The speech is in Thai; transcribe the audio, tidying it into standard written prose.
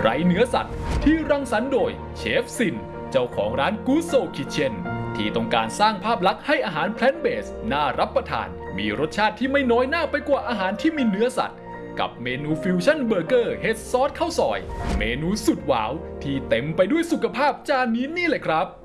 ไร้เนื้อสัตว์ที่รังสรรค์โดยเชฟซินเจ้าของร้านกูโซคิเชนที่ต้องการสร้างภาพลักษณ์ให้อาหารแพลนต์เบสน่ารับประทานมีรสชาติที่ไม่น้อยหน้าไปกว่าอาหารที่มีเนื้อสัตว์กับเมนูฟิวชั่นเบอร์เกอร์เห็ดซอสข้าวซอยเมนูสุดว้าวที่เต็มไปด้วยสุขภาพจานนี้นี่เลยครับ